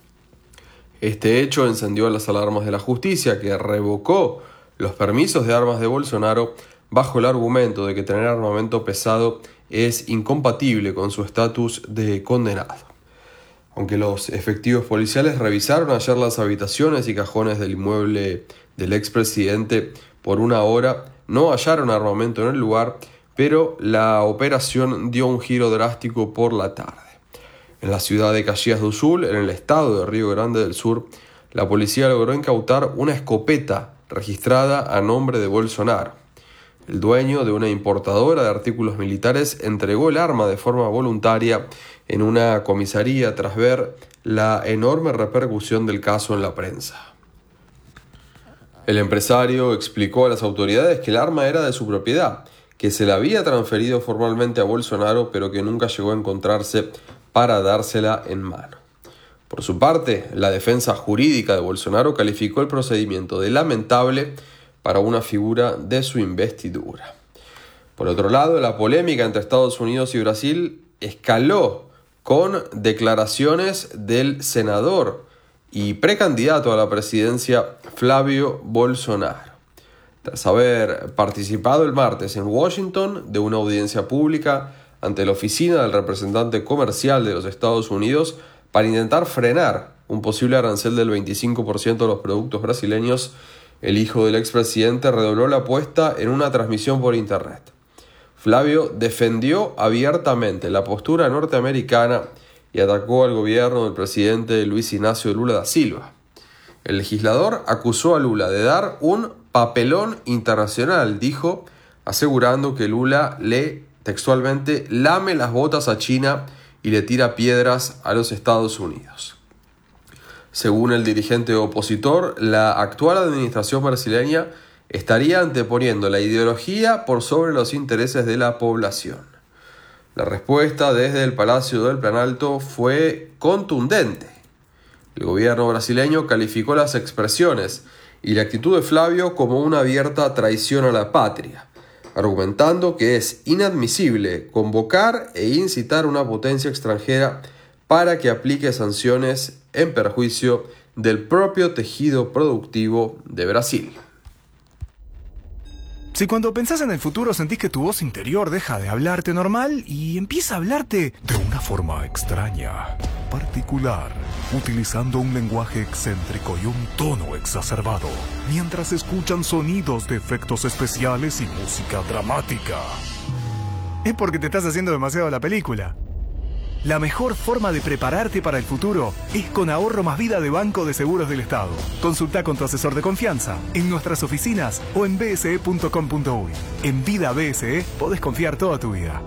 Este hecho encendió las alarmas de la justicia, que revocó los permisos de armas de Bolsonaro bajo el argumento de que tener armamento pesado es incompatible con su estatus de condenado. Aunque los efectivos policiales revisaron ayer las habitaciones y cajones del inmueble del expresidente por una hora, no hallaron armamento en el lugar, pero la operación dio un giro drástico por la tarde. En la ciudad de Caxias do Sul, en el estado de Río Grande del Sur, la policía logró incautar una escopeta registrada a nombre de Bolsonaro. El dueño de una importadora de artículos militares entregó el arma de forma voluntaria en una comisaría tras ver la enorme repercusión del caso en la prensa. El empresario explicó a las autoridades que el arma era de su propiedad, que se la había transferido formalmente a Bolsonaro, pero que nunca llegó a encontrarse para dársela en mano. Por su parte, la defensa jurídica de Bolsonaro calificó el procedimiento de lamentable para una figura de su investidura. Por otro lado, la polémica entre Estados Unidos y Brasil escaló con declaraciones del senador y precandidato a la presidencia Flávio Bolsonaro. Tras haber participado el martes en Washington de una audiencia pública ante la oficina del representante comercial de los Estados Unidos para intentar frenar un posible arancel del veinticinco por ciento de los productos brasileños, el hijo del expresidente redobló la apuesta en una transmisión por internet. Flávio defendió abiertamente la postura norteamericana y atacó al gobierno del presidente Luis Ignacio Lula da Silva. El legislador acusó a Lula de dar un papelón internacional, dijo, asegurando que Lula le, textualmente, lame las botas a China y le tira piedras a los Estados Unidos. Según el dirigente opositor, la actual administración brasileña estaría anteponiendo la ideología por sobre los intereses de la población. La respuesta desde el Palacio del Planalto fue contundente. El gobierno brasileño calificó las expresiones y la actitud de Flávio como una abierta traición a la patria, argumentando que es inadmisible convocar e incitar a una potencia extranjera para que aplique sanciones en perjuicio del propio tejido productivo de Brasil. Si cuando pensás en el futuro sentís que tu voz interior deja de hablarte normal y empieza a hablarte de una forma extraña, particular, utilizando un lenguaje excéntrico y un tono exacerbado, mientras escuchan sonidos de efectos especiales y música dramática, es porque te estás haciendo demasiado la película. La mejor forma de prepararte para el futuro es con Ahorro Más Vida de Banco de Seguros del Estado. Consulta con tu asesor de confianza en nuestras oficinas o en b s e punto com punto u y. En Vida B S E podés confiar toda tu vida.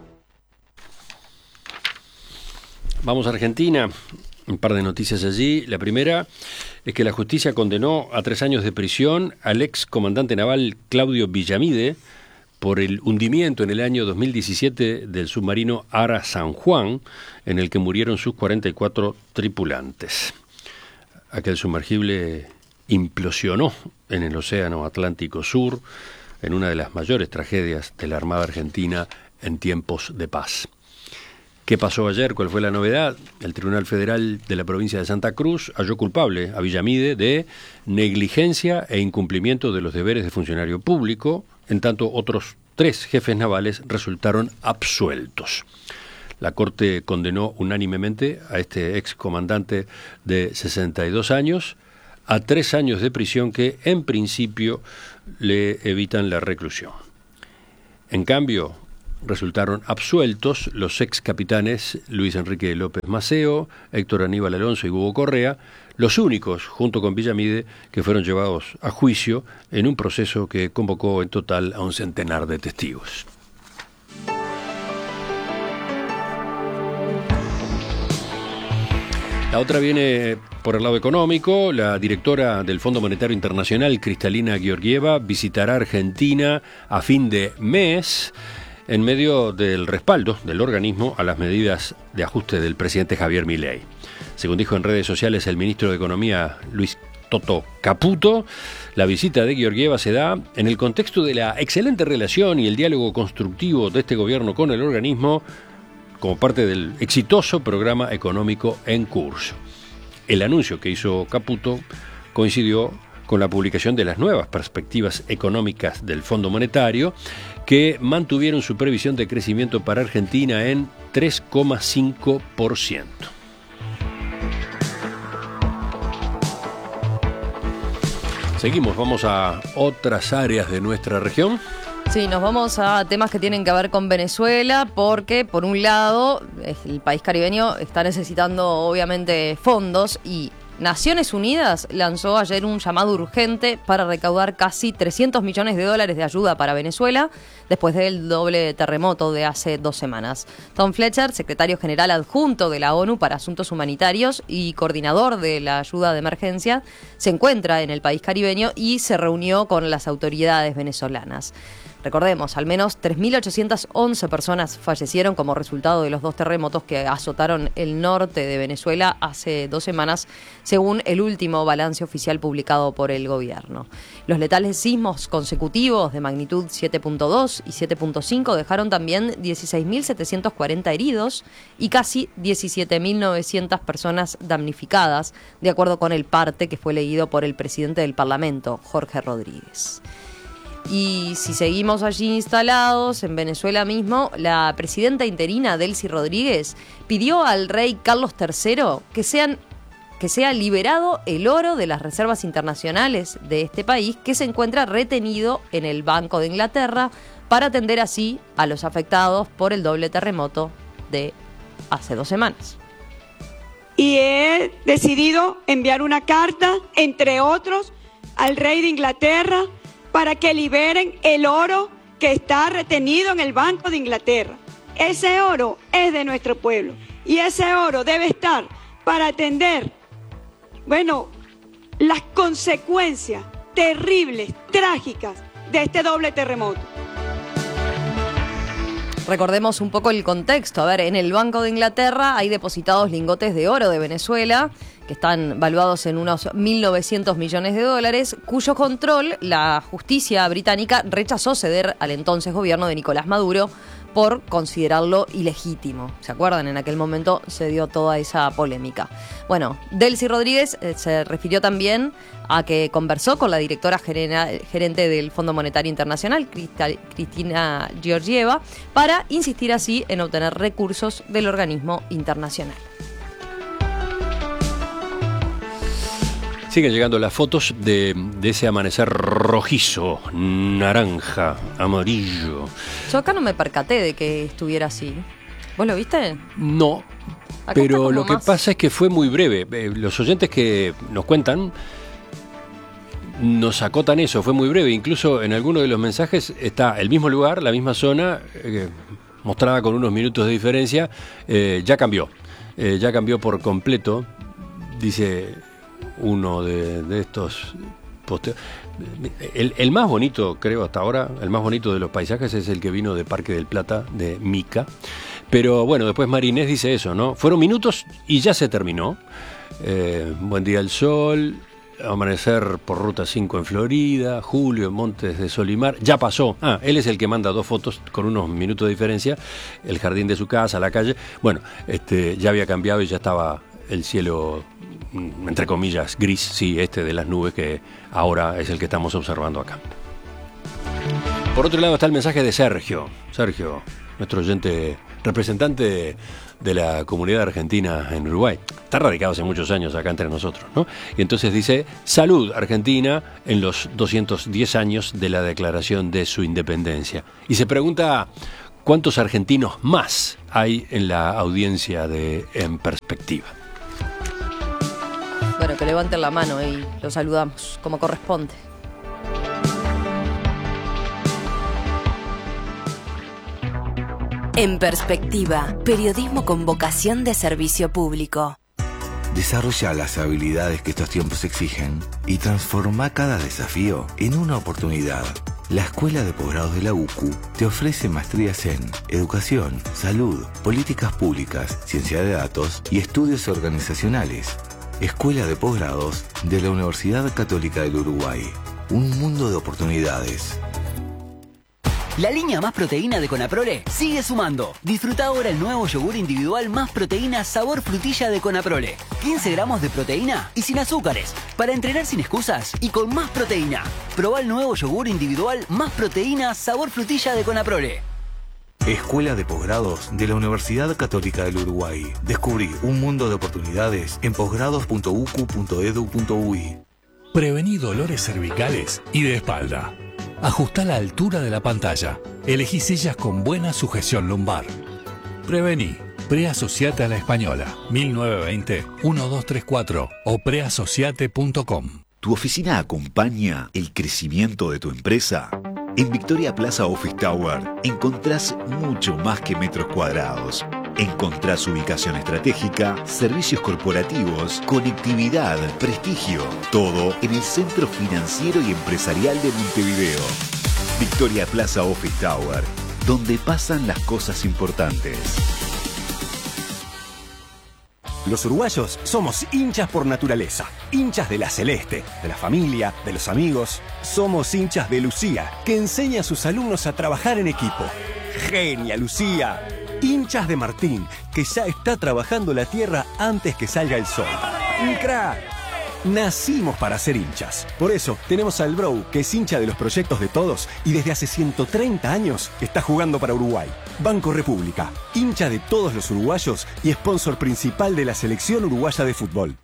Vamos a Argentina. Un par de noticias allí. La primera es que la justicia condenó a tres años de prisión al ex comandante naval Claudio Villamide por el hundimiento en el año dos mil diecisiete del submarino Ara San Juan, en el que murieron sus cuarenta y cuatro tripulantes. Aquel sumergible implosionó en el Océano Atlántico Sur, en una de las mayores tragedias de la Armada Argentina en tiempos de paz. ¿Qué pasó ayer? ¿Cuál fue la novedad? El Tribunal Federal de la provincia de Santa Cruz halló culpable a Villamide de negligencia e incumplimiento de los deberes de funcionario público, en tanto otros tres jefes navales resultaron absueltos. La Corte condenó unánimemente a este excomandante de sesenta y dos años a tres años de prisión que, en principio, le evitan la reclusión. En cambio, resultaron absueltos los ex capitanes Luis Enrique López Maceo, Héctor Aníbal Alonso y Hugo Correa, los únicos, junto con Villamide, que fueron llevados a juicio en un proceso que convocó en total a un centenar de testigos. La otra viene por el lado económico. La directora del Fondo Monetario Internacional, Kristalina Georgieva, visitará Argentina a fin de mes en medio del respaldo del organismo a las medidas de ajuste del presidente Javier Milei. Según dijo en redes sociales el ministro de Economía, Luis Toto Caputo, la visita de Georgieva se da en el contexto de la excelente relación y el diálogo constructivo de este gobierno con el organismo como parte del exitoso programa económico en curso. El anuncio que hizo Caputo coincidió con la publicación de las nuevas perspectivas económicas del Fondo Monetario, que mantuvieron su previsión de crecimiento para Argentina en tres coma cinco por ciento. Seguimos, vamos a otras áreas de nuestra región. Sí, nos vamos a temas que tienen que ver con Venezuela, porque por un lado el país caribeño está necesitando obviamente fondos y Naciones Unidas lanzó ayer un llamado urgente para recaudar casi trescientos millones de dólares de ayuda para Venezuela después del doble terremoto de hace dos semanas. Tom Fletcher, secretario general adjunto de la ONU para Asuntos Humanitarios y coordinador de la ayuda de emergencia, se encuentra en el país caribeño y se reunió con las autoridades venezolanas. Recordemos, al menos tres mil ochocientas once personas fallecieron como resultado de los dos terremotos que azotaron el norte de Venezuela hace dos semanas, según el último balance oficial publicado por el gobierno. Los letales sismos consecutivos de magnitud siete punto dos y siete punto cinco dejaron también dieciséis mil setecientos cuarenta heridos y casi diecisiete mil novecientas personas damnificadas, de acuerdo con el parte que fue leído por el presidente del Parlamento, Jorge Rodríguez. Y si seguimos allí instalados, en Venezuela mismo, la presidenta interina Delcy Rodríguez pidió al rey Carlos tercero que, sean, que sea liberado el oro de las reservas internacionales de este país, que se encuentra retenido en el Banco de Inglaterra, para atender así a los afectados por el doble terremoto de hace dos semanas. Y he decidido enviar una carta, entre otros, al rey de Inglaterra, para que liberen el oro que está retenido en el Banco de Inglaterra. Ese oro es de nuestro pueblo y ese oro debe estar para atender, bueno, las consecuencias terribles, trágicas de este doble terremoto. Recordemos un poco el contexto. A ver, en el Banco de Inglaterra hay depositados lingotes de oro de Venezuela que están valuados en unos mil novecientos millones de dólares, cuyo control la justicia británica rechazó ceder al entonces gobierno de Nicolás Maduro por considerarlo ilegítimo. ¿Se acuerdan? En aquel momento se dio toda esa polémica. Bueno, Delcy Rodríguez eh, se refirió también a que conversó con la directora general, gerente del Fondo Monetario Internacional, Kristalina Georgieva, para insistir así en obtener recursos del organismo internacional. Siguen llegando las fotos de, de ese amanecer rojizo, naranja, amarillo. Yo acá no me percaté de que estuviera así. ¿Vos lo viste? No, acá pero lo que más... pasa es que fue muy breve. Eh, los oyentes que nos cuentan nos acotan eso, fue muy breve. Incluso en alguno de los mensajes está el mismo lugar, la misma zona, eh, mostrada con unos minutos de diferencia, eh, ya cambió. Eh, ya cambió por completo, dice uno de, de estos posteos. El, el más bonito, creo, hasta ahora, el más bonito de los paisajes es el que vino de Parque del Plata, de Mica. Pero bueno, después Marinés dice eso, ¿no? Fueron minutos y ya se terminó. Eh, buen día el sol, amanecer por Ruta cinco en Florida, Julio en Montes de Solimar, ya pasó. Ah, él es el que manda dos fotos con unos minutos de diferencia, el jardín de su casa, la calle. Bueno, este, ya había cambiado y ya estaba el cielo, entre comillas, gris, sí, este de las nubes que ahora es el que estamos observando acá. Por otro lado está el mensaje de Sergio. Sergio, nuestro oyente representante de, de la comunidad argentina en Uruguay. Está radicado hace muchos años acá entre nosotros, ¿no? Y entonces dice, salud Argentina en los doscientos diez años de la declaración de su independencia. Y se pregunta, ¿cuántos argentinos más hay en la audiencia de En Perspectiva? Bueno, que levanten la mano y lo saludamos como corresponde. En Perspectiva, periodismo con vocación de servicio público. Desarrolla las habilidades que estos tiempos exigen y transforma cada desafío en una oportunidad. La Escuela de Posgrados de la U C U te ofrece maestrías en Educación, Salud, Políticas Públicas, Ciencia de Datos y Estudios Organizacionales. Escuela de Posgrados de la Universidad Católica del Uruguay. Un mundo de oportunidades. La línea Más Proteína de Conaprole sigue sumando. Disfruta ahora el nuevo yogur individual Más Proteína sabor frutilla de Conaprole. quince gramos de proteína y sin azúcares. Para entrenar sin excusas y con más proteína. Probá el nuevo yogur individual Más Proteína sabor frutilla de Conaprole. Escuela de Posgrados de la Universidad Católica del Uruguay. Descubrí un mundo de oportunidades en posgrados punto u c u punto e d u punto u y. Prevení dolores cervicales y de espalda. Ajustá la altura de la pantalla. Elegí sillas con buena sujeción lumbar. Prevení. Preasociate a la Española. mil novecientos veinte, doce treinta y cuatro o preasociate punto com. ¿Tu oficina acompaña el crecimiento de tu empresa? En Victoria Plaza Office Tower encontrás mucho más que metros cuadrados. Encontrás ubicación estratégica, servicios corporativos, conectividad, prestigio. Todo en el centro financiero y empresarial de Montevideo. Victoria Plaza Office Tower, donde pasan las cosas importantes. Los uruguayos somos hinchas por naturaleza, hinchas de la celeste, de la familia, de los amigos. Somos hinchas de Lucía, que enseña a sus alumnos a trabajar en equipo. ¡Genia, Lucía! Hinchas de Martín, que ya está trabajando la tierra antes que salga el sol. ¡Un crack! Nacimos para ser hinchas. Por eso tenemos al Bro, que es hincha de los proyectos de todos y desde hace ciento treinta años está jugando para Uruguay. Banco República, hincha de todos los uruguayos y sponsor principal de la selección uruguaya de fútbol.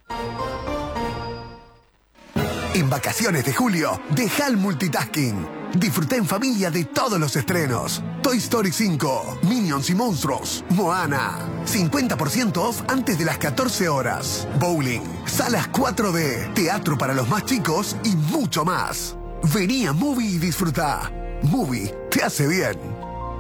En vacaciones de julio, deja el multitasking. Disfruta en familia de todos los estrenos. Toy Story cinco, Minions y Monstruos, Moana. cincuenta por ciento off antes de las catorce horas. Bowling, salas cuatro D, teatro para los más chicos y mucho más. Vení a Movie y disfruta. Movie te hace bien.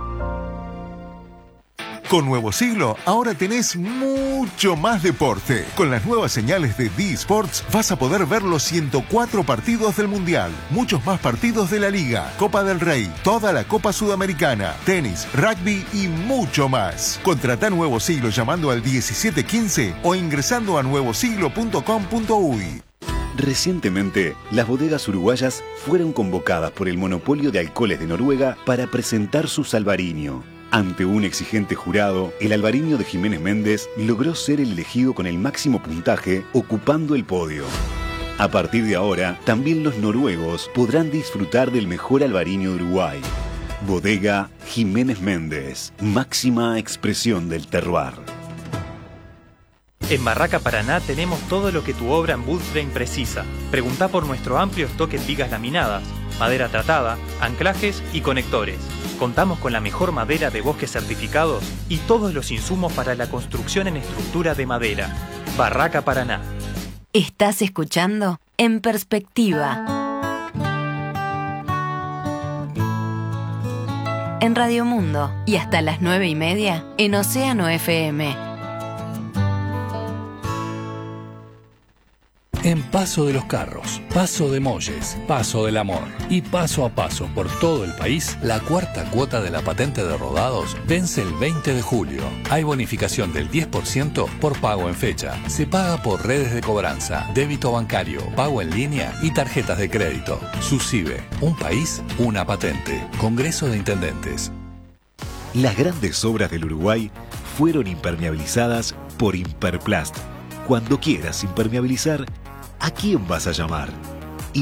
Con Nuevo Siglo, ahora tenés mucho más deporte. Con las nuevas señales de D Sports vas a poder ver los ciento cuatro partidos del Mundial, muchos más partidos de la Liga, Copa del Rey, toda la Copa Sudamericana, tenis, rugby y mucho más. Contratá Nuevo Siglo llamando al diecisiete quince o ingresando a nuevo siglo punto com punto u y. Recientemente, las bodegas uruguayas fueron convocadas por el monopolio de alcoholes de Noruega para presentar su Salvarinho. Ante un exigente jurado, el albariño de Jiménez Méndez logró ser el elegido con el máximo puntaje, ocupando el podio. A partir de ahora, también los noruegos podrán disfrutar del mejor albariño de Uruguay. Bodega Jiménez Méndez, máxima expresión del terroir. En Barraca Paraná tenemos todo lo que tu obra en woodframe precisa. Preguntá por nuestro amplio stock en vigas laminadas, madera tratada, anclajes y conectores. Contamos con la mejor madera de bosques certificados y todos los insumos para la construcción en estructura de madera. Barraca Paraná. Estás escuchando En Perspectiva. En Radio Mundo y hasta las nueve y media en Océano F M. En Paso de los Carros, Paso de Molles, Paso del Amor y paso a paso por todo el país, la cuarta cuota de la patente de rodados vence el veinte de julio. Hay bonificación del diez por ciento por pago en fecha. Se paga por redes de cobranza, débito bancario, pago en línea y tarjetas de crédito. SUSIBE, un país, una patente. Congreso de Intendentes. Las grandes obras del Uruguay fueron impermeabilizadas por Imperplast. Cuando quieras impermeabilizar, ¿a quién vas a llamar?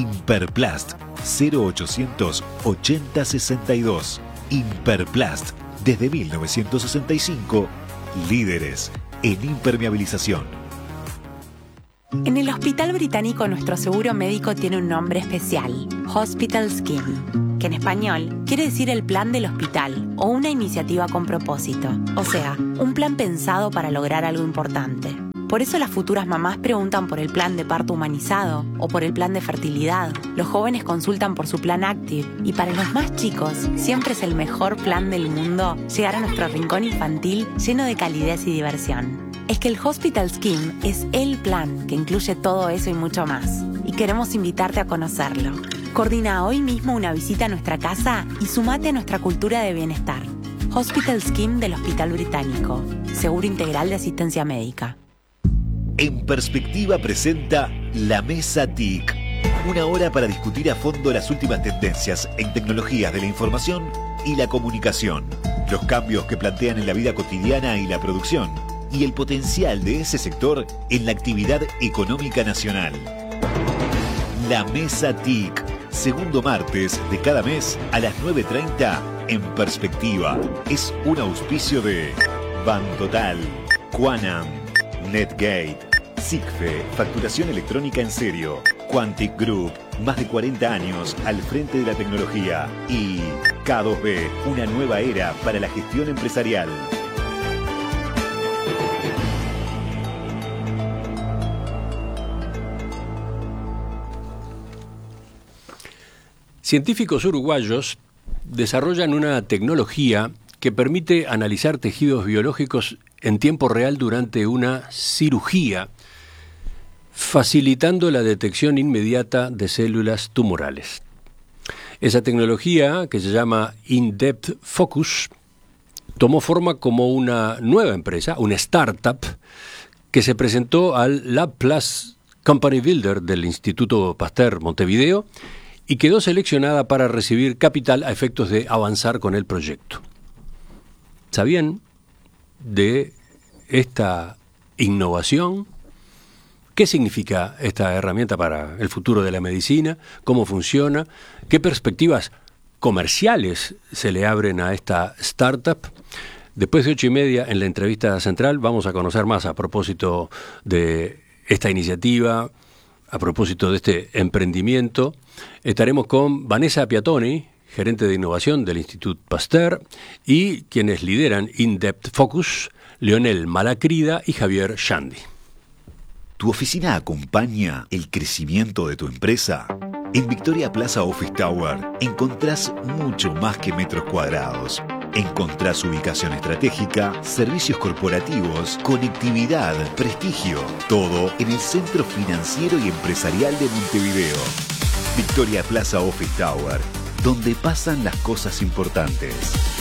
Imperplast, cero ochocientos ochenta sesenta y dos. Imperplast, Desde mil novecientos sesenta y cinco, líderes en impermeabilización. En el Hospital Británico nuestro seguro médico tiene un nombre especial, Hospital Scheme, que en español quiere decir el plan del hospital o una iniciativa con propósito, o sea, un plan pensado para lograr algo importante. Por eso las futuras mamás preguntan por el plan de parto humanizado o por el plan de fertilidad. Los jóvenes consultan por su plan Active y para los más chicos siempre es el mejor plan del mundo llegar a nuestro rincón infantil lleno de calidez y diversión. Es que el Hospital Scheme es el plan que incluye todo eso y mucho más. Y queremos invitarte a conocerlo. Coordina hoy mismo una visita a nuestra casa y sumate a nuestra cultura de bienestar. Hospital Scheme del Hospital Británico. Seguro integral de asistencia médica. En Perspectiva presenta La Mesa T I C. Una hora para discutir a fondo las últimas tendencias en tecnologías de la información y la comunicación, los cambios que plantean en la vida cotidiana y la producción, y el potencial de ese sector en la actividad económica nacional. La Mesa T I C, segundo martes de cada mes a las nueve treinta en Perspectiva. Es un auspicio de Bantotal, Quanam, Netgate, Sigfe, facturación electrónica en serio, Quantic Group, más de cuarenta años al frente de la tecnología, y K dos B, una nueva era para la gestión empresarial. Científicos uruguayos desarrollan una tecnología que permite analizar tejidos biológicos en tiempo real durante una cirugía, facilitando la detección inmediata de células tumorales. Esa tecnología, que se llama In-Depth Focus, tomó forma como una nueva empresa, una startup, que se presentó al Lab Plus Company Builder del Instituto Pasteur Montevideo y quedó seleccionada para recibir capital a efectos de avanzar con el proyecto. ¿Sabían de esta innovación? ¿Qué significa esta herramienta para el futuro de la medicina? ¿Cómo funciona? ¿Qué perspectivas comerciales se le abren a esta startup? Después de ocho y media, en la entrevista central, vamos a conocer más a propósito de esta iniciativa, a propósito de este emprendimiento. Estaremos con Vanessa Piatoni, gerente de innovación del Instituto Pasteur, y quienes lideran In-Depth Focus, Leonel Malacrida y Javier Shandi. ¿Tu oficina acompaña el crecimiento de tu empresa? En Victoria Plaza Office Tower encontrás mucho más que metros cuadrados. Encontrás ubicación estratégica, servicios corporativos, conectividad, prestigio. Todo en el centro financiero y empresarial de Montevideo. Victoria Plaza Office Tower, donde pasan las cosas importantes.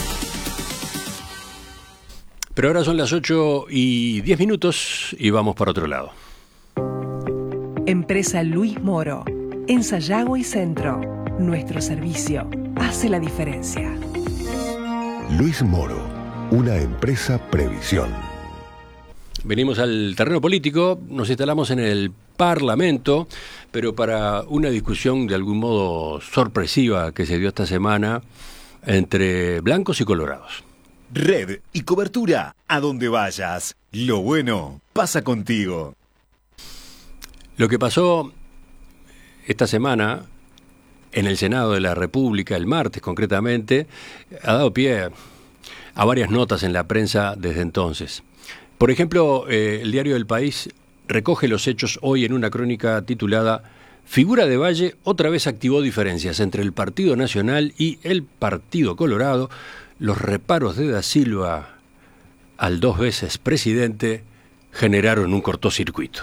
Pero ahora son las ocho y diez minutos y vamos para otro lado. Empresa Luis Moro, en Sayago y Centro. Nuestro servicio hace la diferencia. Luis Moro, una empresa previsión. Venimos al terreno político, nos instalamos en el Parlamento, pero para una discusión de algún modo sorpresiva que se dio esta semana entre blancos y colorados. Red y cobertura a donde vayas. Lo bueno pasa contigo. Lo que pasó esta semana en el Senado de la República, el martes concretamente, ha dado pie a varias notas en la prensa desde entonces. Por ejemplo, eh, el diario El País recoge los hechos hoy en una crónica titulada Figura de Valle otra vez activó diferencias entre el Partido Nacional y el Partido Colorado. Los reparos de Da Silva al dos veces presidente generaron un cortocircuito.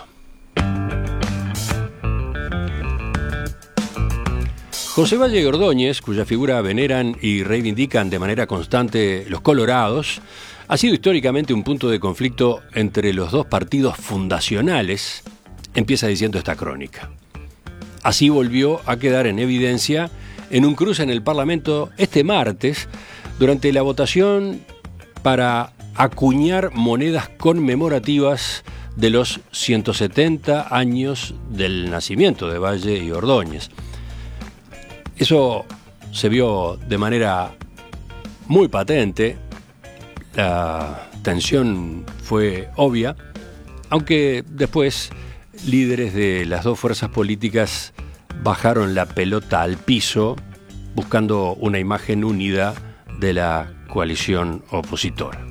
José Valle y Ordóñez, cuya figura veneran y reivindican de manera constante los colorados, ha sido históricamente un punto de conflicto entre los dos partidos fundacionales, empieza diciendo esta crónica. Así volvió a quedar en evidencia en un cruce en el Parlamento este martes, durante la votación para acuñar monedas conmemorativas de los ciento setenta años del nacimiento de Valle y Ordóñez. Eso se vio de manera muy patente La tensión fue obvia, aunque después líderes de las dos fuerzas políticas bajaron la pelota al piso buscando una imagen unida de la coalición opositora.